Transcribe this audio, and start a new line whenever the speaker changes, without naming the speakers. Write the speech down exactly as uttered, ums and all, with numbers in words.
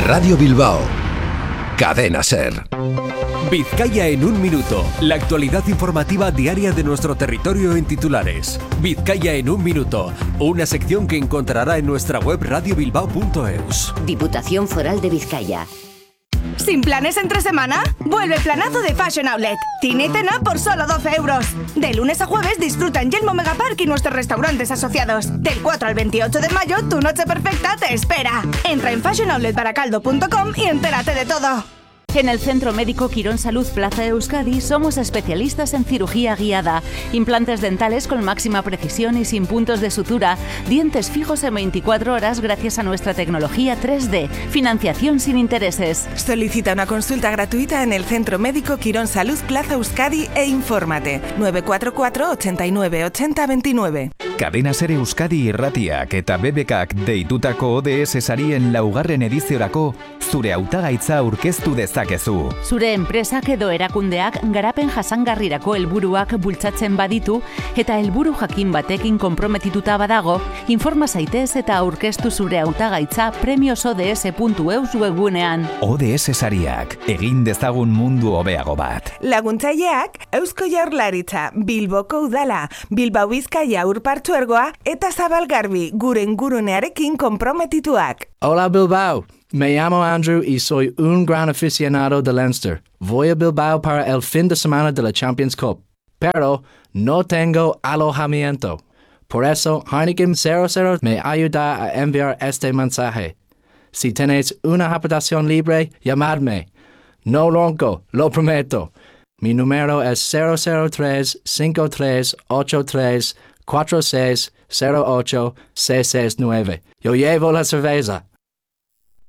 Radio Bilbao. Cadena SER.
Vizcaya en un minuto. La actualidad informativa diaria de nuestro territorio en titulares. Vizcaya en un minuto. Una sección que encontrará en nuestra web radio bilbao punto eus.
Diputación Foral de Vizcaya.
¿Sin planes entre semana? Vuelve planazo de Fashion Outlet. Cine y cena por solo doce euros. De lunes a jueves disfruta en Yelmo Megapark y nuestros restaurantes asociados. Del cuatro al veintiocho de mayo, tu noche perfecta te espera. Entra en fashion outlet baracaldo punto com y entérate de todo.
En el Centro Médico Quirón Salud Plaza Euskadi somos especialistas en cirugía guiada, implantes dentales con máxima precisión y sin puntos de sutura, dientes fijos en veinticuatro horas gracias a nuestra tecnología tres D, financiación sin intereses.
Solicita una consulta gratuita en el Centro Médico Quirón Salud Plaza Euskadi e infórmate nueve cuatro cuatro, ochenta y nueve, ochenta, veintinueve.
Cadena SER Euskadi irratiak eta B B Kak deitutako O D S sarien laugarren ediziorako zure hautagaitza aurkeztu dezakezu.
Zure enpresak edo erakundeak garapen jasangarrirako helburuak bultzatzen baditu eta helburu jakin batekin konprometituta badago, informa zaitez eta aurkeztu zure hautagaitza premios o d s puntu eus webgunean.
O D S sariak, egin dezagun mundu hobeago bat.
Laguntzaileak Eusko Jaurlaritza, Bilboko Udala, Bilbao Bizkaia Urpartzuergoa eta Zabalgarbi gure ingurunearekin konprometituak.
Hola Bilbao. Me llamo Andrew y soy un gran aficionado de Leinster. Voy a Bilbao para el fin de semana de la Champions Cup, pero no tengo alojamiento. Por eso, Heineken cero cero me ayuda a enviar este mensaje. Si tenéis una habitación libre, llamadme. No ronco, lo prometo. Mi número es cero cero tres, cinco tres, ocho tres, cuatro seis, cero ocho, seis seis nueve. Yo llevo la cerveza.